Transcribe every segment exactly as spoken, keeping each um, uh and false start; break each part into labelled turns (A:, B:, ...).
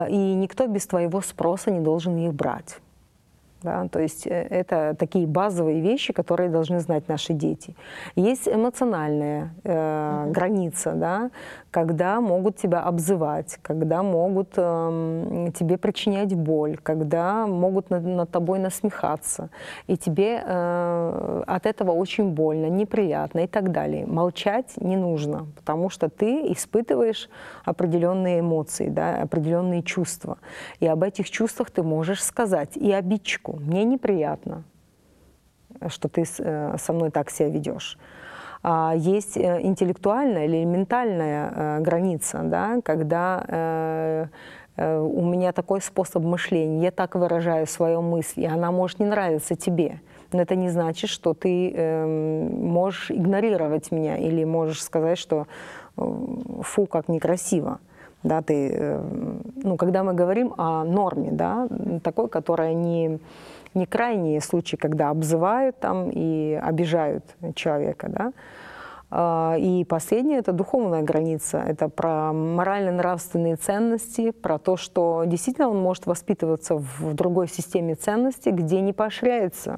A: И никто без твоего спроса не должен их брать. Да, то есть это такие базовые вещи, которые должны знать наши дети. Есть эмоциональная э, uh-huh. граница, да, когда могут тебя обзывать, когда могут э, тебе причинять боль, когда могут над, над тобой насмехаться, и тебе э, от этого очень больно, неприятно и так далее. Молчать не нужно, потому что ты испытываешь определенные эмоции, да, определенные чувства. И об этих чувствах ты можешь сказать и обидчику: мне неприятно, что ты со мной так себя ведешь. Есть интеллектуальная или ментальная граница, да, когда у меня такой способ мышления, я так выражаю свою мысль, и она может не нравиться тебе. Но это не значит, что ты можешь игнорировать меня или можешь сказать, что фу, как некрасиво. Да, ты, ну, когда мы говорим о норме, да, такой, которая не, не крайние случаи, когда обзывают там и обижают человека, да. И последнее — это духовная граница, это про морально-нравственные ценности, про то, что действительно он может воспитываться в другой системе ценностей, где не поощряется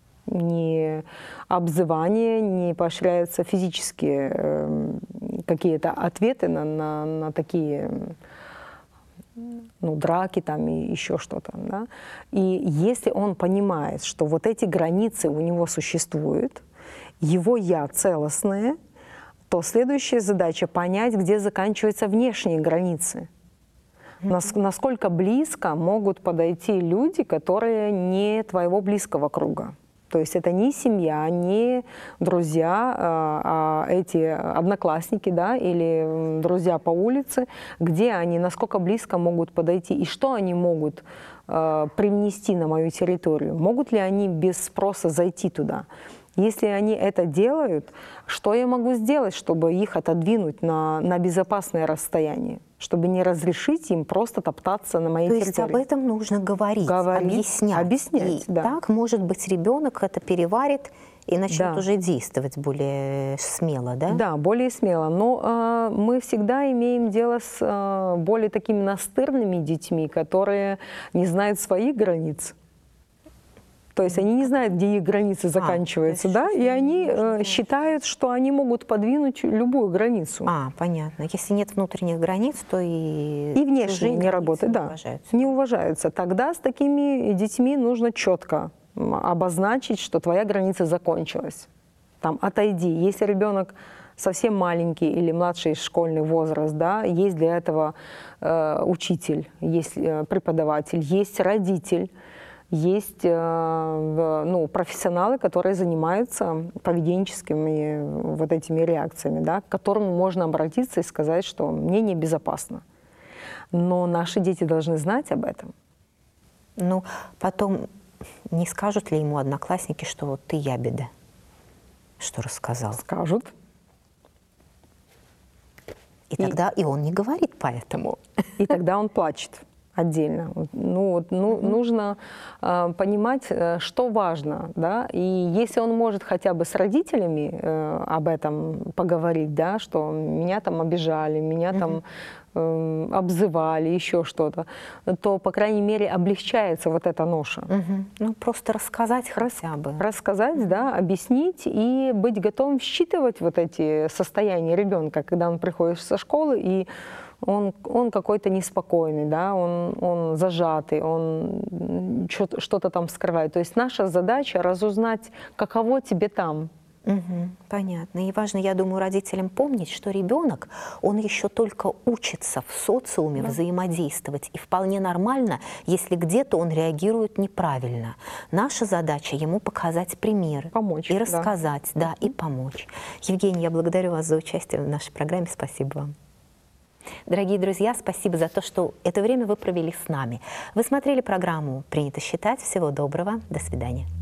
A: ни обзывание, не поощряются физические э, какие-то ответы на, на, на такие, ну, драки там и еще что-то. Да? И если он понимает, что вот эти границы у него существуют, его «я» целостное, то следующая задача — понять, где заканчиваются внешние границы. Mm-hmm. Насколько близко могут подойти люди, которые не твоего близкого круга. То есть это не семья, не друзья, а эти одноклассники, да, или друзья по улице, где они, насколько близко могут подойти и что они могут э, привнести на мою территорию. Могут ли они без спроса зайти туда? Если они это делают, что я могу сделать, чтобы их отодвинуть на, на безопасное расстояние? Чтобы не разрешить им просто топтаться на моей
B: То
A: территории.
B: То есть об этом нужно говорить,
A: говорить
B: объяснять.
A: объяснять,
B: и
A: да.
B: Так, может быть, ребенок это переварит и начнет
A: да.
B: уже действовать более смело, да?
A: Да, более смело. Но э, мы всегда имеем дело с э, более такими настырными детьми, которые не знают своих границ. То есть они не знают, где их границы заканчиваются, а, да, и они э, считают, что они могут подвинуть любую границу.
B: А, понятно. Если нет внутренних границ, то и
A: и внешние не работают, да, уважаются. не уважаются. Тогда с такими детьми нужно четко обозначить, что твоя граница закончилась. Там, отойди. Если ребенок совсем маленький или младший школьный возраст, да, есть для этого э, учитель, есть э, преподаватель, есть родитель. Есть ну, профессионалы, которые занимаются поведенческими вот этими реакциями, да, к которым можно обратиться и сказать, что мне небезопасно. Но наши дети должны знать об этом.
B: Ну, потом не скажут ли ему одноклассники, что вот ты ябеда, что рассказал?
A: Скажут.
B: И тогда и, и он не говорит поэтому.
A: И тогда он плачет. Отдельно. Ну, вот, ну, mm-hmm. нужно э, понимать, э, что важно, да, и если он может хотя бы с родителями э, об этом поговорить, да, что меня там обижали, меня mm-hmm. там э, обзывали, еще что-то, то, по крайней мере, облегчается вот эта ноша.
B: Mm-hmm. Ну, просто рассказать хотя бы.
A: Рассказать, mm-hmm. да, объяснить и быть готовым считывать вот эти состояния ребенка, когда он приходит со школы и Он, он какой-то неспокойный, да, он, он зажатый, он что-то там скрывает. То есть наша задача разузнать, каково тебе там.
B: Угу, понятно. И важно, я думаю, родителям помнить, что ребенок, он еще только учится в социуме да. взаимодействовать. И вполне нормально, если где-то он реагирует неправильно. Наша задача ему показать пример.
A: Помочь.
B: И рассказать, да, да и помочь. Евгений, я благодарю вас за участие в нашей программе. Спасибо вам. Дорогие друзья, спасибо за то, что это время вы провели с нами. Вы смотрели программу «Принято считать». Всего доброго. До свидания.